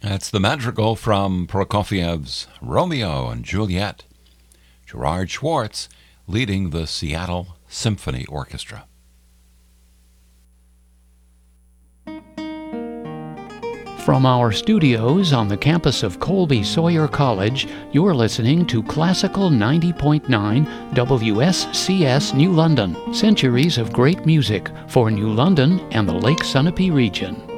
That's the madrigal from Prokofiev's Romeo and Juliet. Gerard Schwartz leading the Seattle Symphony Orchestra. From our studios on the campus of Colby Sawyer College, you're listening to Classical 90.9 WSCS New London. Centuries of great music for New London and the Lake Sunapee region.